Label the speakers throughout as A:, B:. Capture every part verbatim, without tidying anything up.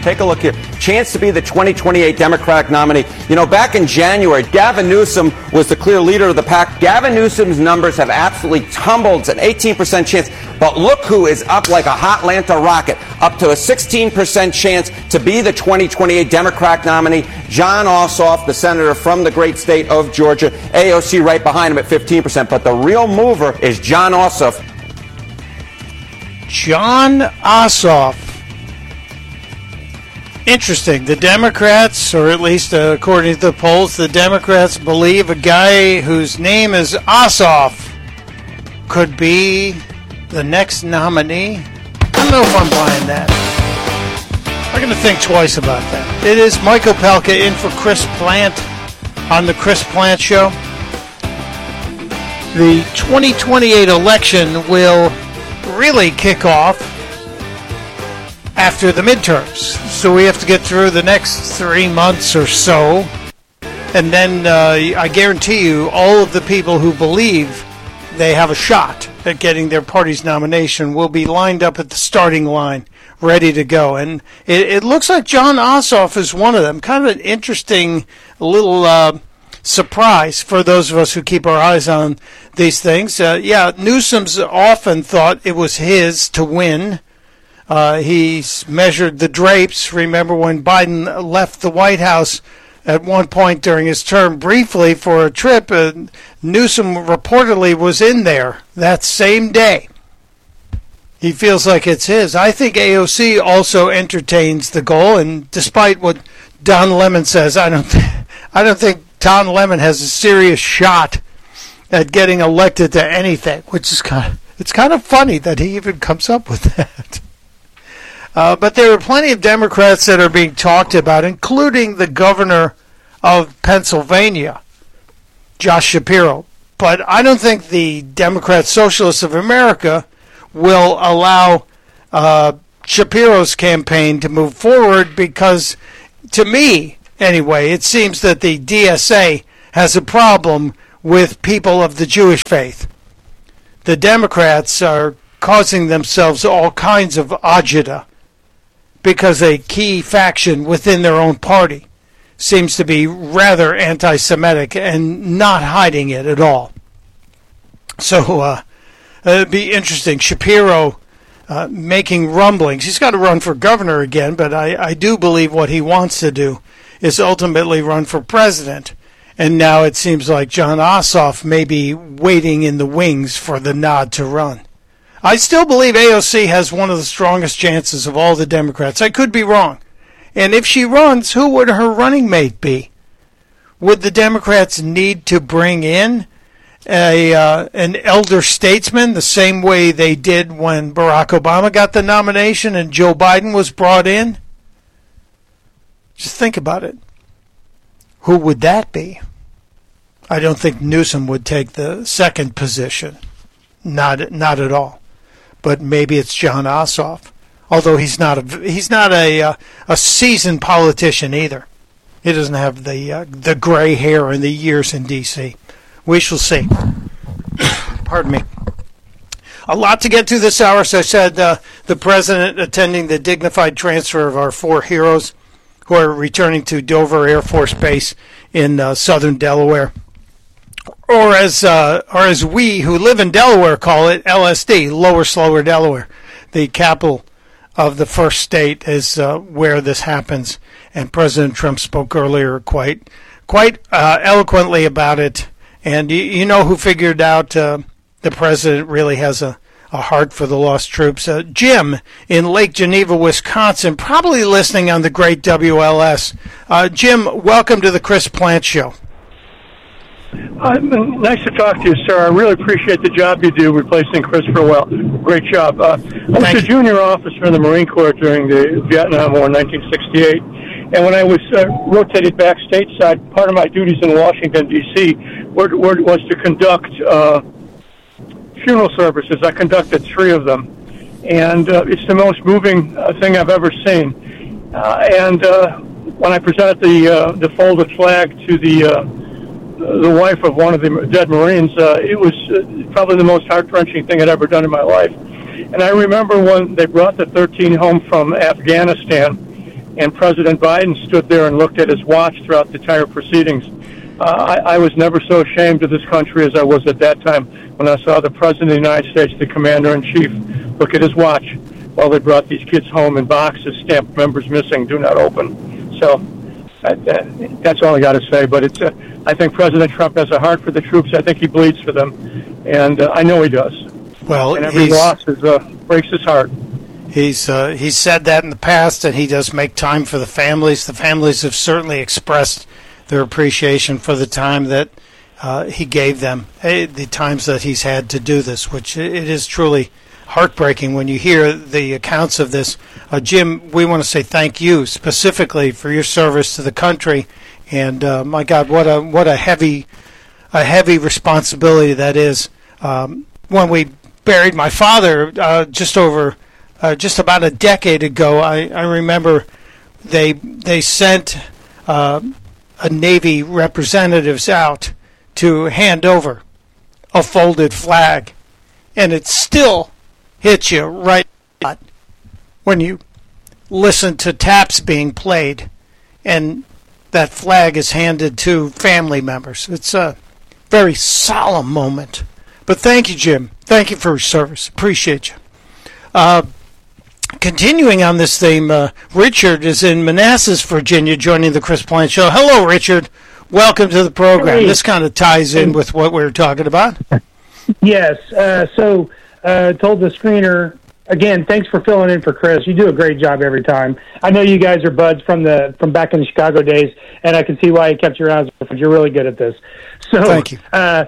A: Take a look here. Chance to be the twenty twenty-eight Democratic nominee. You know, back in January, Gavin Newsom was the clear leader of the pack. Gavin Newsom's numbers have absolutely tumbled. It's an eighteen percent chance. But look who is up like a hot Atlanta rocket, up to a sixteen percent chance to be the twenty twenty-eight Democratic nominee. Jon Ossoff, the senator from the great state of Georgia. A O C right behind him at fifteen percent. But the real mover is Jon Ossoff.
B: Jon Ossoff. Interesting. The Democrats, or at least uh, according to the polls, the Democrats believe a guy whose name is Ossoff could be the next nominee. I don't know if I'm buying that. I'm going to think twice about that. It is Michael Palka in for Chris Plant on the Chris Plant Show. The twenty twenty-eight election will really kick off after the midterms. So we have to get through the next three months or so. And then uh, I guarantee you all of the people who believe they have a shot at getting their party's nomination will be lined up at the starting line, ready to go. And it, it looks like Jon Ossoff is one of them. Kind of an interesting little uh, surprise for those of us who keep our eyes on these things. Uh, yeah, Newsom's often thought it was his to win. Uh, he's measured the drapes. Remember when Biden left the White House at one point during his term briefly for a trip, uh, Newsom reportedly was in there that same day. He feels like it's his. I think A O C also entertains the goal, and despite what Don Lemon says, I don't, th- I don't think Don Lemon has a serious shot at getting elected to anything, which is kind of, it's kind of funny that he even comes up with that. Uh, but there are plenty of Democrats that are being talked about, including the governor of Pennsylvania, Josh Shapiro. But I don't think the Democrat Socialists of America will allow uh, Shapiro's campaign to move forward because, to me, anyway, it seems that the D S A has a problem with people of the Jewish faith. The Democrats are causing themselves all kinds of agita because a key faction within their own party seems to be rather anti-Semitic and not hiding it at all. So uh, it'd be interesting. Shapiro uh, making rumblings. He's got to run for governor again, but I, I do believe what he wants to do is ultimately run for president. And now it seems like Jon Ossoff may be waiting in the wings for the nod to run. I still believe A O C has one of the strongest chances of all the Democrats. I could be wrong. And if she runs, who would her running mate be? Would the Democrats need to bring in a uh, an elder statesman the same way they did when Barack Obama got the nomination and Joe Biden was brought in? Just think about it. Who would that be? I don't think Newsom would take the second position. Not not at all. But maybe it's Jon Ossoff, although he's not a he's not a uh, a seasoned politician either. He doesn't have the uh, the gray hair and the years in D C. We shall see. Pardon me. A lot to get to this hour. As I said, uh, the president attending the dignified transfer of our four heroes who are returning to Dover Air Force Base in uh, southern Delaware. Or as uh, or as we who live in Delaware call it, L S D, Lower Slower Delaware. The capital of the first state is uh, where this happens. And President Trump spoke earlier quite quite uh, eloquently about it. And you, you know who figured out uh, the president really has a, a heart for the lost troops? Uh, Jim in Lake Geneva, Wisconsin, probably listening on the great W L S. Uh, Jim, welcome to the Chris Plant Show.
C: Uh, nice to talk to you, sir. I really appreciate the job you do replacing Christopher Well. Great job. Uh, I was a junior officer in the Marine Corps during the Vietnam War in nineteen sixty-eight, and when I was uh, rotated back stateside, part of my duties in Washington, D C were, were, was to conduct uh, funeral services. I conducted three of them, and uh, it's the most moving uh, thing I've ever seen. Uh, and uh, when I presented the, uh, the folded flag to the uh, the wife of one of the dead Marines, uh, it was uh, probably the most heart-wrenching thing I'd ever done in my life. And I remember when they brought the thirteen home from Afghanistan, and President Biden stood there and looked at his watch throughout the entire proceedings. Uh, I, I was never so ashamed of this country as I was at that time when I saw the President of the United States, the Commander-in-Chief, look at his watch while they brought these kids home in boxes stamped members missing, do not open. So uh, that, that's all I got to say. But it's, uh, I think President Trump has a heart for the troops. I think he bleeds for them, and uh, I know he does.
B: Well,
C: and every loss is, uh, breaks his heart.
B: He's uh, he's said that in the past, and he does make time for the families. The families have certainly expressed their appreciation for the time that uh, he gave them, the times that he's had to do this, which it is truly heartbreaking when you hear the accounts of this. Uh, Jim, we want to say thank you specifically for your service to the country, and uh, my God, what a what a heavy a heavy responsibility that is. Um, when we buried my father uh, just over. Uh, just about a decade ago, I, I remember they they sent uh, a Navy representatives out to hand over a folded flag, and it still hits you right when you listen to taps being played, and that flag is handed to family members. It's a very solemn moment. But thank you, Jim. Thank you for your service. Appreciate you. Uh, Continuing on this theme, uh, Richard is in Manassas, Virginia, joining the Chris Plante Show. Hello, Richard. Welcome to the program.
D: Hey.
B: This kind of ties in with what we were talking about.
D: Yes. Uh, so uh, told the screener, again, thanks for filling in for Chris. You do a great job every time. I know you guys are buds from the from back in the Chicago days, and I can see why you kept you around. You're really good at this. So,
B: Thank you.
D: Uh,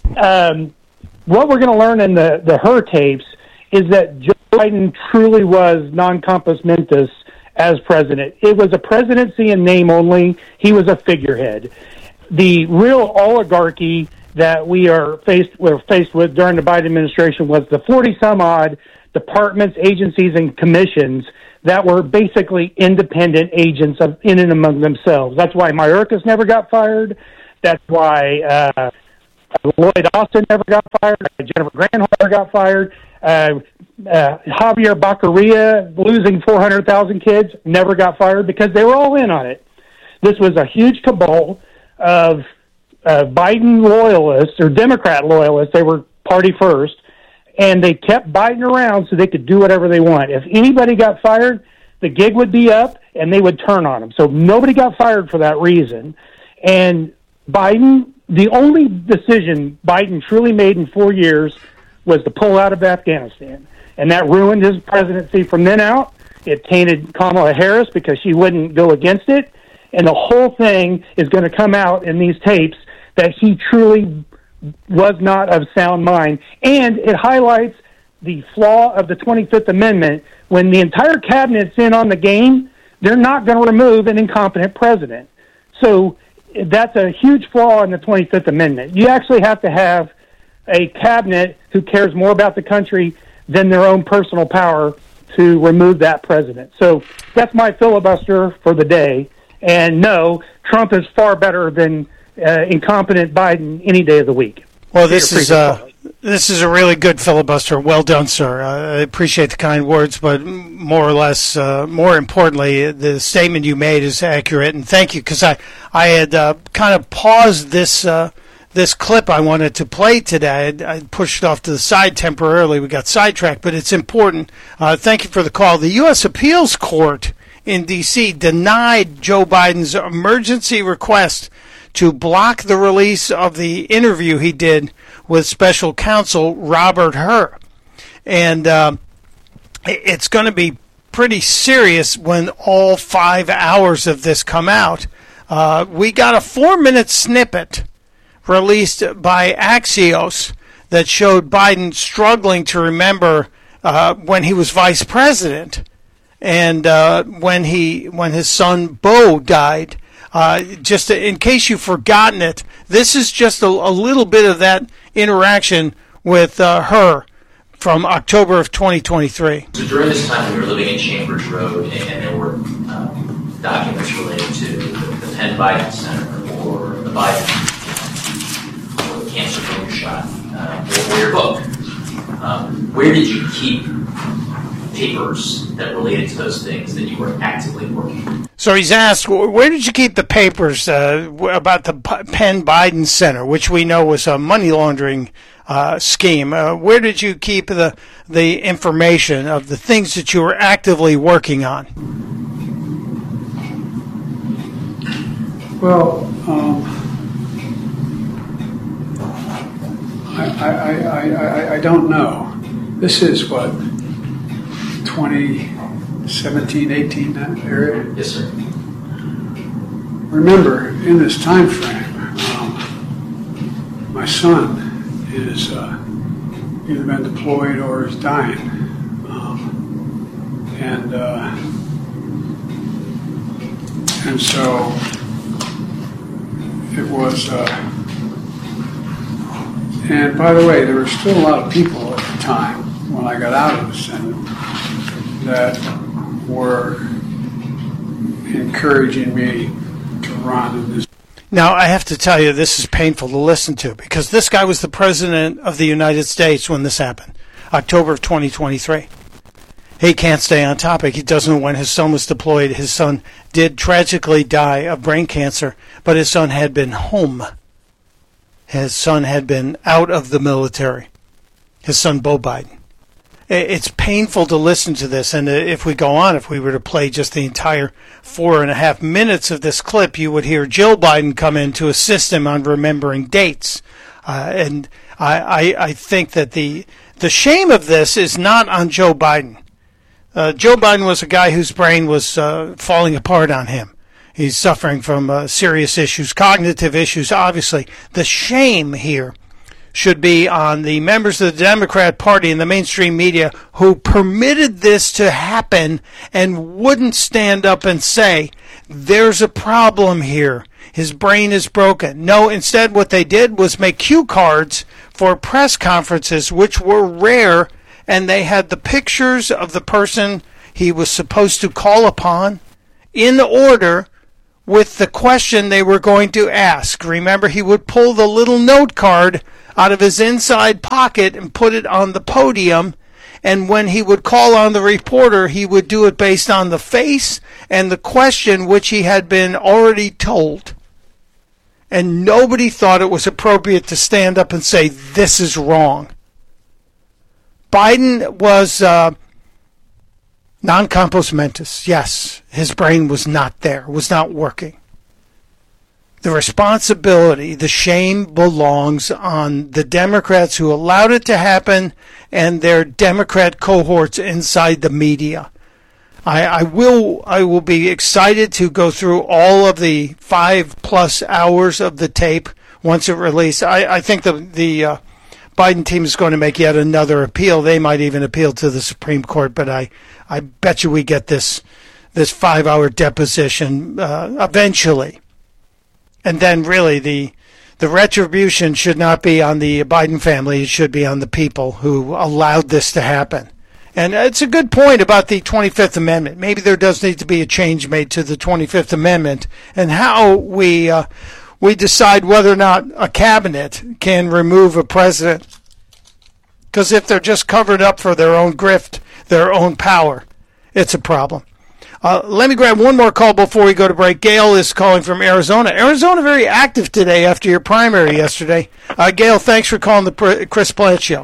D: um, what we're going to learn in the, the Her tapes is that Joe Biden truly was non compos mentis as president. It was a presidency in name only. He was a figurehead. The real oligarchy that we are faced we're faced with during the Biden administration was the forty some odd departments, agencies, and commissions that were basically independent agents of in and among themselves. That's why Mayorkas never got fired. That's why uh, Lloyd Austin never got fired. Jennifer Granholm never got fired. Uh, uh, Javier Baccaria, losing four hundred thousand kids, never got fired because they were all in on it. This was a huge cabal of uh, Biden loyalists or Democrat loyalists. They were party first, and they kept Biden around so they could do whatever they want. If anybody got fired, the gig would be up, and they would turn on them. So nobody got fired for that reason. And Biden, the only decision Biden truly made in four years was to pull out of Afghanistan. And that ruined his presidency from then out. It tainted Kamala Harris because she wouldn't go against it. And the whole thing is going to come out in these tapes that he truly was not of sound mind. And it highlights the flaw of the twenty-fifth Amendment. When the entire cabinet's in on the game, they're not going to remove an incompetent president. So that's a huge flaw in the twenty-fifth Amendment. You actually have to have a cabinet who cares more about the country than their own personal power to remove that president. So that's my filibuster for the day. And no, Trump is far better than uh, incompetent Biden any day of the week.
B: Well, this is uh, this is a really good filibuster. Well done, sir. Uh, I appreciate the kind words, but more or less, uh, more importantly, the statement you made is accurate. And thank you, because I I had uh, kind of paused this uh, this clip I wanted to play today. I, I pushed it off to the side temporarily. We got sidetracked, but it's important. Uh, thank you for the call. The U S Appeals Court in D C denied Joe Biden's emergency request to block the release of the interview he did with special counsel Robert Hur. And uh, it's going to be pretty serious when all five hours of this come out. Uh, we got a four-minute snippet released by Axios that showed Biden struggling to remember uh, when he was vice president and uh, when he when his son Beau died. Uh, just in case you've forgotten it, this is just a, a little bit of that interaction with uh, her from October of twenty twenty-three.
E: So during this time, we were living in Chambers Road, and there were um, documents related to the, the Penn Biden Center or the Biden or the cancer moonshot uh, or, or your book. Um, where did you keep papers that related to those things that you were actively working on.
B: So he's asked, where did you keep the papers uh, about the Penn Biden Center, which we know was a money laundering uh, scheme? Uh, where did you keep the the information of the things that you were actively working on?
F: Well, um, I, I, I, I, I don't know. This is what, twenty seventeen, eighteen, that area?
E: Yes, sir.
F: Remember, in this time frame, um, my son is uh, either been deployed or is dying. Um, and uh, and so it was, uh, and by the way, there were still a lot of people at the time when I got out of the Senate that were encouraging me to run in this.
B: Now, I have to tell you, this is painful to listen to, because this guy was the President of the United States when this happened, October of twenty twenty-three. He can't stay on topic. He doesn't know when his son was deployed. His son did tragically die of brain cancer, but his son had been home. His son had been out of the military. His son, Beau Biden. It's painful to listen to this, and if we go on, if we were to play just the entire four and a half minutes of this clip, you would hear Jill Biden come in to assist him on remembering dates. Uh, and I, I, I think that the the shame of this is not on Joe Biden. Uh, Joe Biden was a guy whose brain was uh, falling apart on him. He's suffering from uh, serious issues, cognitive issues, obviously. The shame here should be on the members of the Democrat Party and the mainstream media who permitted this to happen and wouldn't stand up and say, there's a problem here. His brain is broken. No, instead what they did was make cue cards for press conferences, which were rare, and they had the pictures of the person he was supposed to call upon in order with the question they were going to ask. Remember, he would pull the little note card out of his inside pocket and put it on the podium, and when he would call on the reporter, he would do it based on the face and the question which he had been already told. And nobody thought it was appropriate to stand up and say, this is wrong. Biden was uh, non-compos mentis. Yes, his brain was not there, was not working. The responsibility, the shame belongs on the Democrats who allowed it to happen and their Democrat cohorts inside the media. I, I will I will be excited to go through all of the five plus hours of the tape once it releases. I, I think the the uh, Biden team is going to make yet another appeal. They might even appeal to the Supreme Court, but I, I bet you we get this this five hour deposition uh, eventually. And then really the the retribution should not be on the Biden family. It should be on the people who allowed this to happen. And it's a good point about the twenty-fifth Amendment. Maybe there does need to be a change made to the twenty-fifth Amendment and how we uh, we decide whether or not a cabinet can remove a president. Because if they're just covered up for their own grift, their own power, it's a problem. Uh, let me grab one more call before we go to break. Gail is calling from Arizona. Arizona very active today after your primary yesterday. Uh, Gail, thanks for calling the Chris Plante Show.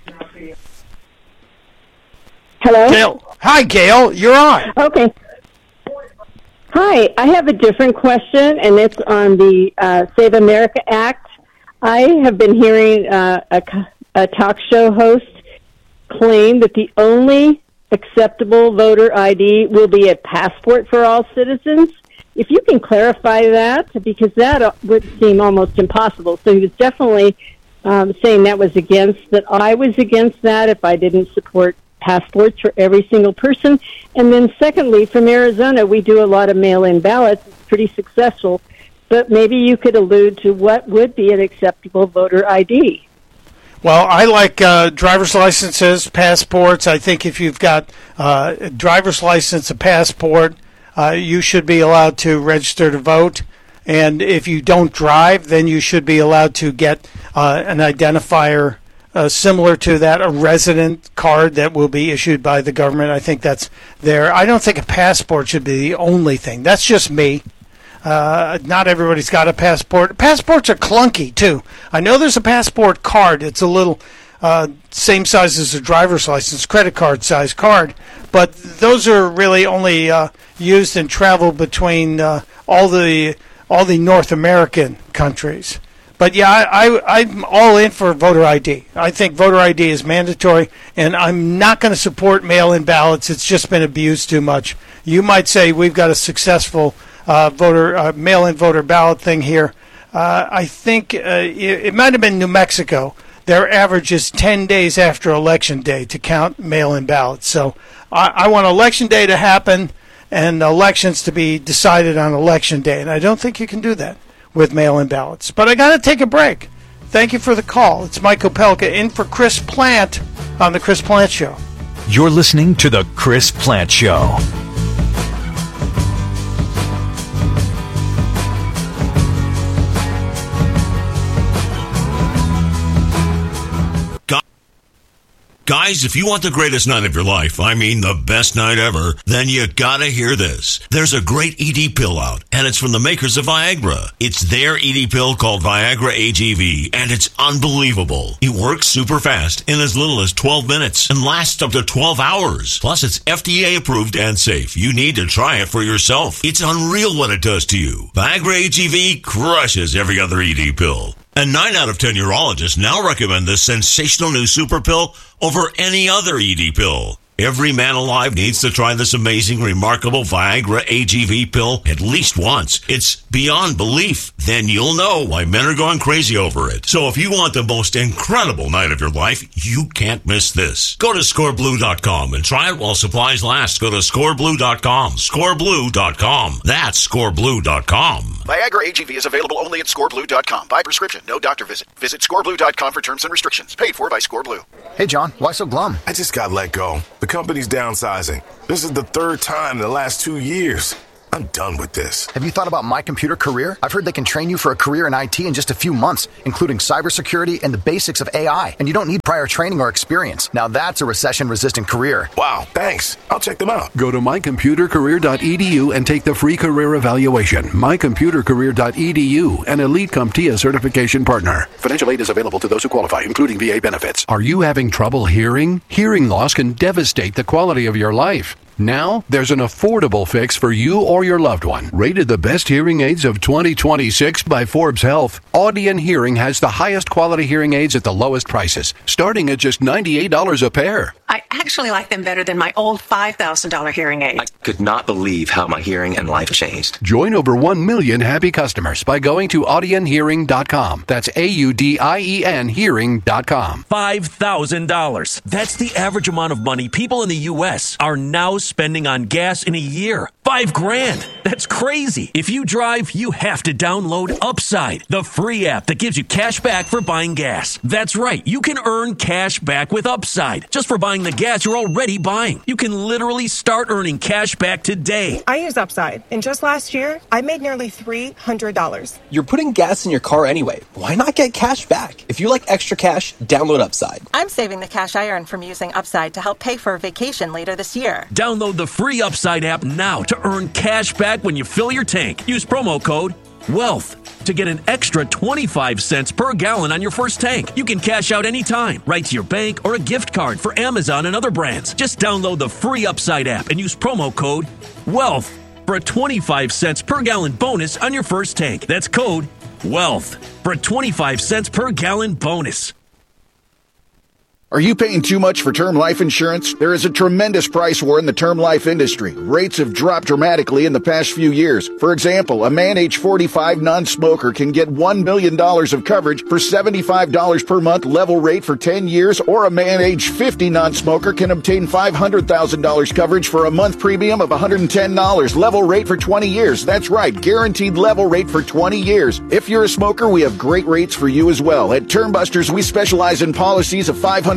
G: Hello?
B: Gail. Hi, Gail. You're on.
G: Okay. Hi. I have a different question, and it's on the uh, Save America Act. I have been hearing uh, a, a talk show host claim that the only acceptable voter I D will be a passport for all citizens. If you can clarify that, because that would seem almost impossible. So he was definitely um, saying that was against, that I was against that if I didn't support passports for every single person. And then secondly, from Arizona, we do a lot of mail-in ballots. It's pretty successful. But maybe you could allude to what would be an acceptable voter I D.
B: Well, I like uh, driver's licenses, passports. I think if you've got uh, a driver's license, a passport, uh, you should be allowed to register to vote. And if you don't drive, then you should be allowed to get uh, an identifier uh, similar to that, a resident card that will be issued by the government. I think that's there. I don't think a passport should be the only thing. That's just me. Uh, not everybody's got a passport. Passports are clunky, too. I know there's a passport card. It's a little uh, same size as a driver's license, credit card size card. But those are really only uh, used in travel between uh, all the all the North American countries. But, yeah, I, I, I'm all in for voter I D. I think voter I D is mandatory, and I'm not going to support mail-in ballots. It's just been abused too much. You might say we've got a successful Uh, voter uh, mail-in voter ballot thing here. Uh, I think uh, it, it might have been New Mexico. Their average is ten days after Election Day to count mail-in ballots. So I, I want Election Day to happen and elections to be decided on Election Day. And I don't think you can do that with mail-in ballots. But I got to take a break. Thank you for the call. It's Mike Opelka in for Chris Plant on The Chris Plant Show.
H: You're listening to The Chris Plant Show.
I: Guys, if you want the greatest night of your life, I mean the best night ever, then you gotta hear this. There's a great E D pill out, and it's from the makers of Viagra. It's their E D pill called Viagra A G V, and it's unbelievable. It works super fast in as little as twelve minutes and lasts up to twelve hours. Plus, it's F D A approved and safe. You need to try it for yourself. It's unreal what it does to you. Viagra A G V crushes every other E D pill. And nine out of ten urologists now recommend this sensational new super pill over any other E D pill. Every man alive needs to try this amazing, remarkable Viagra A G V pill at least once. It's beyond belief. Then you'll know why men are going crazy over it. So if you want the most incredible night of your life, you can't miss this. Go to score blue dot com and try it while supplies last. Go to score blue dot com. score blue dot com. That's score blue dot com.
J: Viagra A G V is available only at score blue dot com. By prescription, no doctor visit. Visit score blue dot com for terms and restrictions. Paid for by ScoreBlue.
K: Hey, John, why so glum?
L: I just got let go. The company's downsizing. This is the third time in the last two years. I'm done with this.
K: Have you thought about My Computer Career? I've heard they can train you for a career in I T in just a few months, including cybersecurity and the basics of A I. And you don't need prior training or experience. Now that's a recession-resistant career.
L: Wow, thanks. I'll check them out.
M: Go to my computer career dot e d u and take the free career evaluation. my computer career dot e d u, an Elite CompTIA certification partner. Financial aid is available to those who qualify, including V A benefits. Are you having trouble hearing? Hearing loss can devastate the quality of your life. Now, there's an affordable fix for you or your loved one. Rated the best hearing aids of twenty twenty-six by Forbes Health, Audion Hearing has the highest quality hearing aids at the lowest prices, starting at just ninety-eight dollars a pair.
N: I actually like them better than my old five thousand dollars hearing aid.
O: I could not believe how my hearing and life changed.
M: Join over one million happy customers by going to audion hearing dot com. That's A U D I E N hearing dot com.
P: five thousand dollars. That's the average amount of money people in the U S are now spending on gas in a year. Five grand. That's crazy. If you drive, you have to download Upside, the free app that gives you cash back for buying gas. That's right. You can earn cash back with Upside just for buying the gas you're already buying. You can literally start earning cash back today.
Q: I use Upside, and just last year, I made nearly three hundred dollars.
R: You're putting gas in your car anyway. Why not get cash back? If you like extra cash, download Upside.
Q: I'm saving the cash I earn from using Upside to help pay for a vacation later this year.
P: Download the free Upside app now to earn cash back when you fill your tank. Use promo code WEALTH to get an extra twenty-five cents per gallon on your first tank. You can cash out anytime, right to your bank or a gift card for Amazon and other brands. Just download the free Upside app and use promo code WEALTH for a twenty-five cents per gallon bonus on your first tank. That's code WEALTH for a twenty-five cents per gallon bonus.
J: Are you paying too much for term life insurance? There is a tremendous price war in the term life industry. Rates have dropped dramatically in the past few years. For example, a man age forty-five non-smoker can get one million dollars of coverage for seventy-five dollars per month level rate for ten years, or a man age fifty non-smoker can obtain five hundred thousand dollars coverage for a month premium of one hundred ten dollars level rate for twenty years. That's right, guaranteed level rate for twenty years. If you're a smoker, we have great rates for you as well. At Term Busters, we specialize in policies of five hundred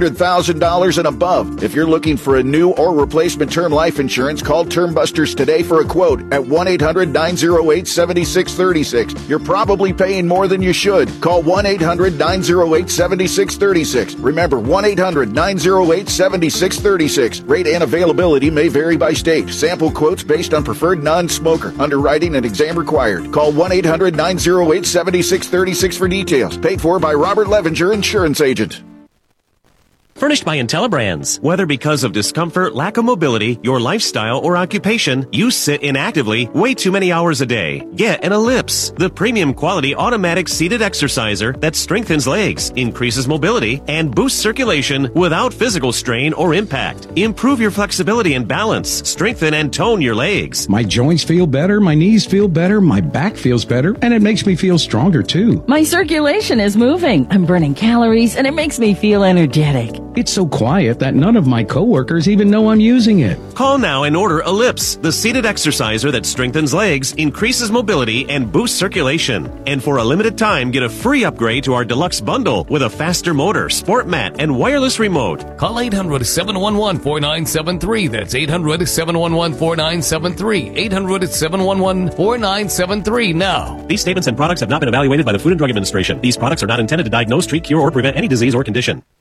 J: hundred thousand dollars and above. If you're looking for a new or replacement term life insurance, call Term Busters today for a quote at one eight hundred nine oh eight seven six three six. You're probably paying more than you should. Call one eight hundred nine oh eight seven six three six. Remember, one eight hundred nine oh eight seven six three six. Rate and availability may vary by state. Sample quotes based on preferred non-smoker. Underwriting and exam required. Call one eight hundred nine oh eight seven six three six for details. Paid for by Robert Levinger, Insurance Agent.
S: Furnished by IntelliBrands. Whether because of discomfort, lack of mobility, your lifestyle, or occupation, you sit inactively way too many hours a day. Get an Ellipse, the premium quality automatic seated exerciser that strengthens legs, increases mobility, and boosts circulation without physical strain or impact. Improve your flexibility and balance. Strengthen and tone your legs.
T: My joints feel better, my knees feel better, my back feels better, and it makes me feel stronger too.
U: My circulation is moving. I'm burning calories, and it makes me feel energetic.
T: It's so quiet that none of my coworkers even know I'm using it.
S: Call now and order Ellipse, the seated exerciser that strengthens legs, increases mobility, and boosts circulation. And for a limited time, get a free upgrade to our deluxe bundle with a faster motor, sport mat, and wireless remote.
V: Call eight hundred seven one one four nine seven three. That's eight hundred seven one one four nine seven three. eight hundred seven one one four nine seven three now.
S: These statements and products have not been evaluated by the Food and Drug Administration. These products are not intended to diagnose, treat, cure, or prevent any disease or condition.